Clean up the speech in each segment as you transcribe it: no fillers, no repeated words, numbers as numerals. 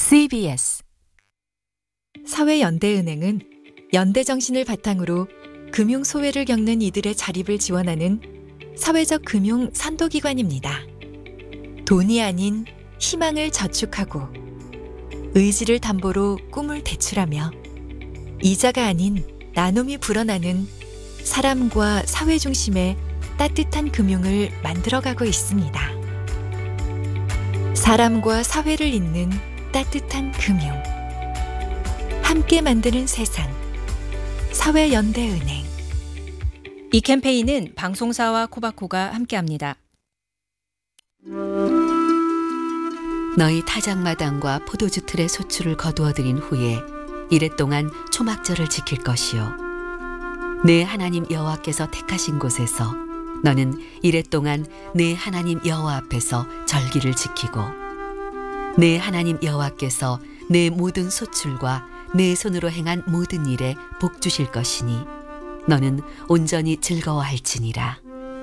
CBS 사회연대은행은 연대정신을 바탕으로 금융 소외를 겪는 이들의 자립을 지원하는 사회적 금융 선도기관입니다. 돈이 아닌 희망을 저축하고 의지를 담보로 꿈을 대출하며 이자가 아닌 나눔이 불어나는 사람과 사회 중심의 따뜻한 금융을 만들어가고 있습니다. 사람과 사회를 잇는 따뜻한 금융. 함께 만드는 세상. 사회연대은행. 이 캠페인은 방송사와 코바코가 함께합니다. 너희 타작마당과 포도주 틀의 소출을 거두어들인 후에 이랫동안 초막절을 지킬 것이요 내 하나님 여호와께서 택하신 곳에서 너는 이랫동안 내 하나님 여호와 앞에서 절기를 지키고 내 하나님 여호와께서 내 모든 소출과 내 손으로 행한 모든 일에 복 주실 것이니 너는 온전히 즐거워할지니라.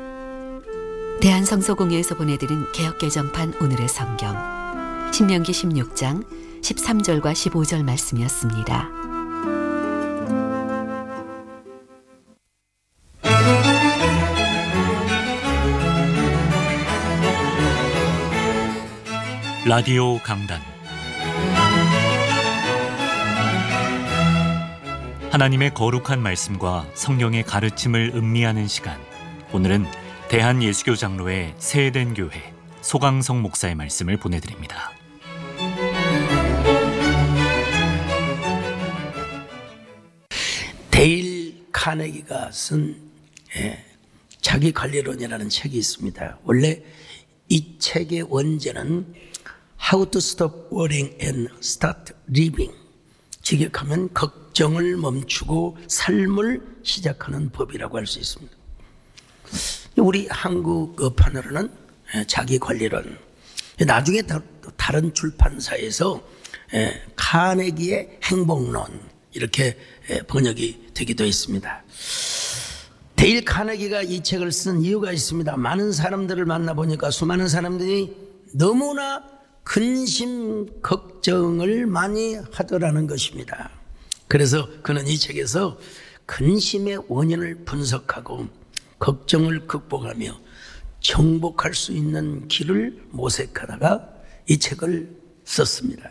대한성서공회에서 보내드린 개역개정판 오늘의 성경 신명기 16장 13절과 15절 말씀이었습니다. 라디오 강단 하나님의 거룩한 말씀과 성령의 가르침을 음미하는 시간. 오늘은 대한예수교 장로회 세eden 교회 소강성 목사의 말씀을 보내드립니다. 데일 카네기가 쓴 자기관리론이라는 책이 있습니다. 원래 이 책의 원제는 How to Stop Worrying and Start Living. 직역하면 걱정을 멈추고 삶을 시작하는 법이라고 할 수 있습니다. 우리 한국어판으로는 자기관리론. 나중에 다른 출판사에서 카네기의 행복론 이렇게 번역이 되기도 했습니다. 데일 카네기가 이 책을 쓴 이유가 있습니다. 많은 사람들을 만나보니까 수많은 사람들이 너무나 근심, 걱정을 많이 하더라는 것입니다. 그래서 그는 이 책에서 근심의 원인을 분석하고 걱정을 극복하며 정복할 수 있는 길을 모색하다가 이 책을 썼습니다.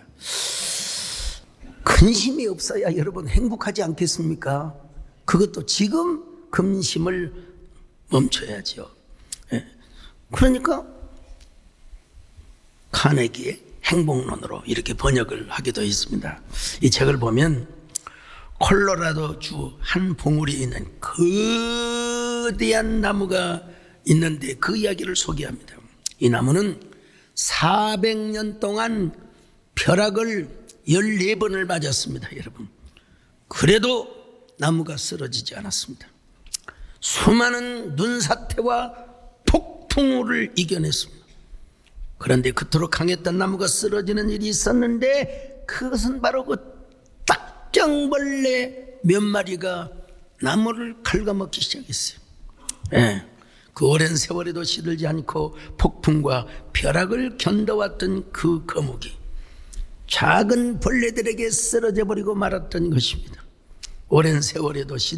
근심이 없어야 여러분 행복하지 않겠습니까? 그것도 지금 근심을 멈춰야죠. 그러니까 카네기의 행복론으로 이렇게 번역을 하기도 했습니다. 이 책을 보면 콜로라도주 한 봉우리에 있는 거대한 나무가 있는데 그 이야기를 소개합니다. 이 나무는 400년 동안 벼락을 14번을 맞았습니다. 여러분. 그래도 나무가 쓰러지지 않았습니다. 수많은 눈사태와 폭풍우를 이겨냈습니다. 그런데 그토록 강했던 나무가 쓰러지는 일이 있었는데 그것은 바로 그 딱정벌레 몇 마리가 나무를 갉아먹기 시작했어요. 그 오랜 세월에도 시들지 않고 폭풍과 벼락을 견뎌왔던 그 거목이 작은 벌레들에게 쓰러져 버리고 말았던 것입니다. 오랜 세월에도